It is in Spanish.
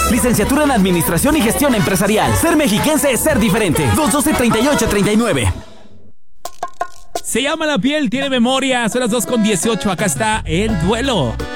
Licenciatura en Administración y Gestión Empresarial. Ser mexiquense es ser diferente. 212-3839. Se llama La Piel, tiene memoria. Son las 2:18. Acá está El Duelo.